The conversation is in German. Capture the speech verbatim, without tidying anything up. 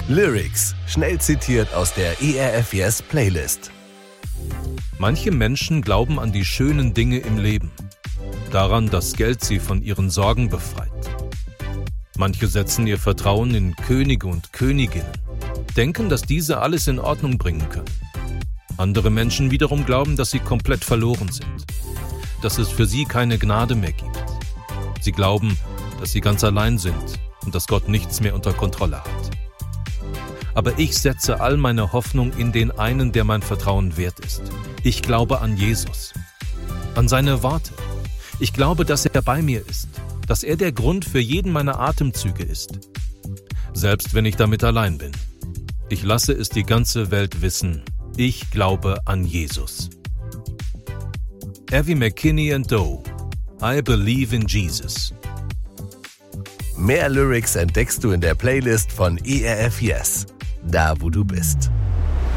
Lyrics, schnell zitiert aus der E R F Yes Playlist. Manche Menschen glauben an die schönen Dinge im Leben, daran, dass Geld sie von ihren Sorgen befreit. Manche setzen ihr Vertrauen in Könige und Königinnen, denken, dass diese alles in Ordnung bringen können. Andere Menschen wiederum glauben, dass sie komplett verloren sind, dass es für sie keine Gnade mehr gibt. Sie glauben, dass sie ganz allein sind und dass Gott nichts mehr unter Kontrolle hat. Aber ich setze all meine Hoffnung in den einen, der mein Vertrauen wert ist. Ich glaube an Jesus, an seine Worte. Ich glaube, dass er bei mir ist, dass er der Grund für jeden meiner Atemzüge ist. Selbst wenn ich damit allein bin. Ich lasse es die ganze Welt wissen. Ich glaube an Jesus. Evie McKinney and Doe, I Believe in Jesus. Mehr Lyrics entdeckst du in der Playlist von E R F Yes, da wo du bist.